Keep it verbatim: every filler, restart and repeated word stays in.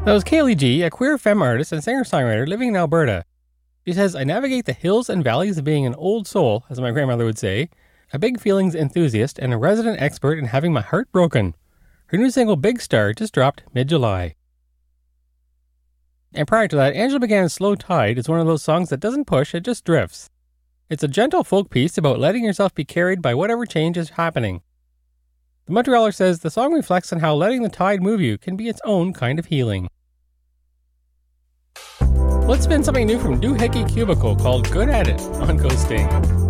That was Kaylee G, a queer femme artist and singer-songwriter living in Alberta. She says, I navigate the hills and valleys of being an old soul, as my grandmother would say, a big feelings enthusiast, and a resident expert in having my heart broken. Her new single, Big Star, just dropped mid-July. And prior to that, Angela began Slow Tide is one of those songs that doesn't push, it just drifts. It's a gentle folk piece about letting yourself be carried by whatever change is happening. The Montrealer says the song reflects on how letting the tide move you can be its own kind of healing. Let's spin something new from Doohickey Cubicle called Good At It on Ghosting.